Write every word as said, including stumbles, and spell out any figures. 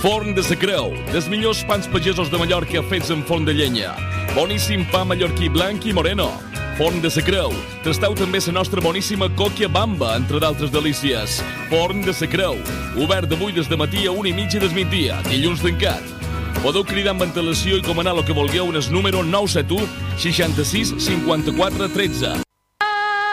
Forn de sa Creu, dels millors pans pagesos de Mallorca fets en forn de llenya. Boníssim pa mallorquí blanc i moreno. Forn de sa Creu. Tasteu també la nostra boníssima còquia bamba, entre d'altres delícies. Forn de sa Creu. Obert de vuit des de matí a una i mitja des migdia. Dilluns tancat. Podeu cridar amb antelació i comanar el que vulgueu en el número nou set u seixanta-sis cinquanta-quatre tretze.